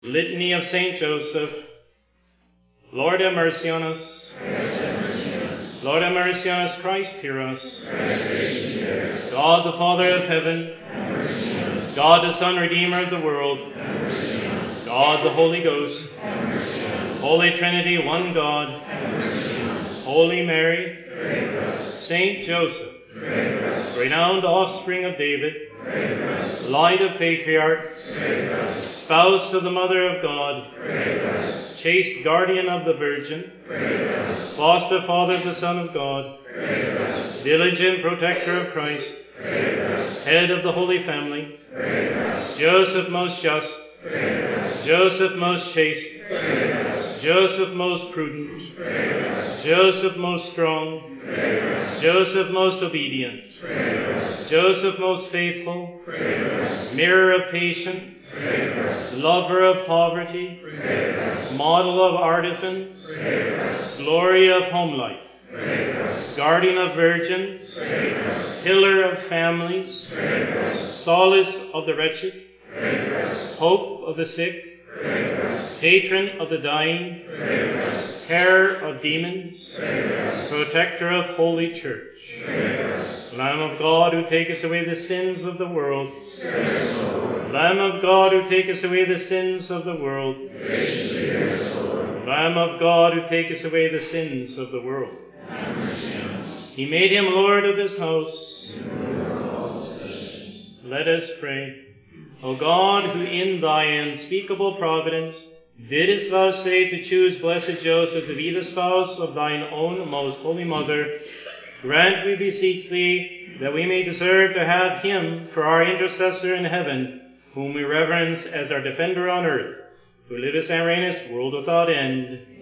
Litany of Saint Joseph. Lord have mercy on us. Lord have mercy on us. Christ hear us. God the Father of heaven, God the Son, Redeemer of the world, God the Holy Ghost, Holy Trinity, one God, Holy Mary, Saint Joseph, renowned offspring of David, light of patriarchs, spouse of the Mother of God, chaste guardian of the Virgin, foster father of the Son of God, diligent protector of Christ, head of the Holy Family, Joseph most just, Joseph most chaste, Joseph most prudent, Joseph most strong, Joseph most obedient, Joseph most faithful, mirror of patience, lover of poverty, model of artisans, glory of home life, guardian of virgins, pillar of families, solace of the wretched, hope of the sick, patron of the dying, terror of demons, protector of Holy Church, Lamb of God who takest away the sins of the world, Lamb of God who takest away the sins of the world, Lamb of God who takest away the sins of the world. He made him Lord of his house. Let us pray. O God, who in thy unspeakable providence didst vouchsafe to choose blessed Joseph to be the spouse of thine own most holy mother, grant, we beseech thee, that we may deserve to have him for our intercessor in heaven, whom we reverence as our defender on earth, who livest and reignest world without end.